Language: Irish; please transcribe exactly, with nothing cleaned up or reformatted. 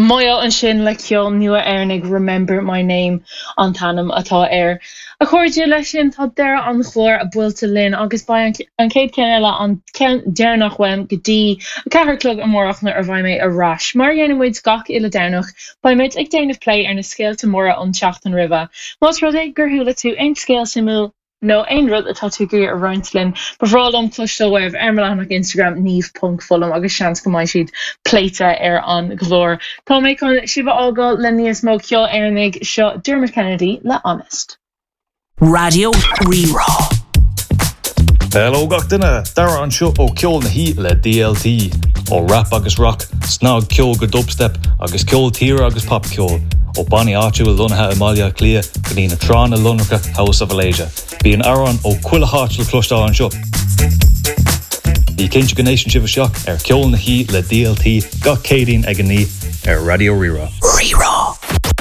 Moyo an sin le ceol nua airnig Remember My Name an tanam atá air. A chuirde lei sin tá deire an chlór a builte linn agus ba an an céad cin eile an deir nach weim go dtí a ceathairclub amórachna ar bhaid méid a ras. Mar dhéanamid gach ile dénach ba méid ag déanamh play ar na scéalte móra an teachtan riva. Más rud é gur thula tú ein scéal simú no ein rud atá tú gur a rointlin. Befráil am clustal webh ar meánach Instagram níomh punk fulam agus seans go mai siad pléite ar an glór. Tá méid chun sibh ágáil le níos mó ceol airnig seo Dermot Kennedy le Honest. Radio Rerá. Hello gach duine, dara an seo ó ceol na hí le D L T, ó rap agus rock, snog ceol go dubstep, agus ceol tír agus pop ceol, ó Bonnie Archer will lunathe Amalia Clia, go dtí na trán a lunracha House of Alasia. Bí an aran ó cuila hátil clúistá an seo. Bhí cinse go nation sibh seach ar ceol na hí le D L T, gach céadín ag an ní ar Radio Rerá. Rerá.